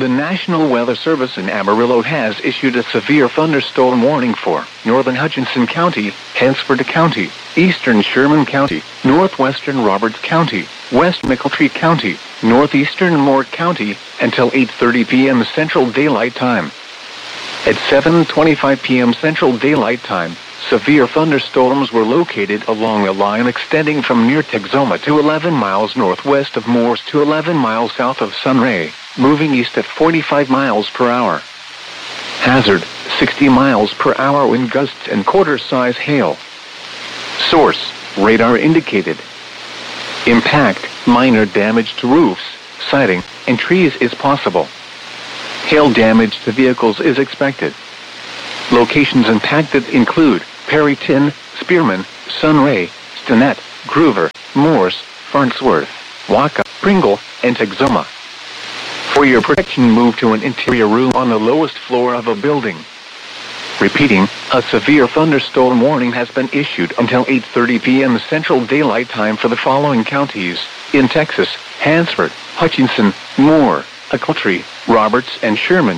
The National Weather Service in Amarillo has issued a severe thunderstorm warning for northern Hutchinson County, Hansford County, eastern Sherman County, northwestern Roberts County, west McEltree County, northeastern Moore County, until 8:30 p.m. Central Daylight Time. At 7:25 p.m. Central Daylight Time, severe thunderstorms were located along a line extending from near Texoma to 11 miles northwest of Morse to 11 miles south of Sunray, moving east at 45 miles per hour. Hazard, 60 miles per hour wind gusts and quarter-size hail. Source, radar indicated. Impact, minor damage to roofs, siding, and trees is possible. Hail damage to vehicles is expected. Locations impacted include Perryton, Spearman, Sunray, Stinnett, Groover, Morse, Farnsworth, Waka, Pringle, and Texoma. For your protection, move to an interior room on the lowest floor of a building. Repeating, a severe thunderstorm warning has been issued until 8:30 p.m. Central Daylight Time for the following counties in Texas: Hansford, Hutchinson, Moore, McEltree, Roberts, and Sherman.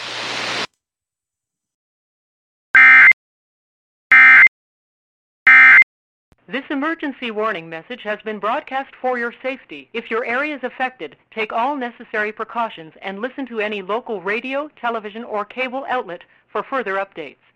This emergency warning message has been broadcast for your safety. If your area is affected, take all necessary precautions and listen to any local radio, television, or cable outlet for further updates.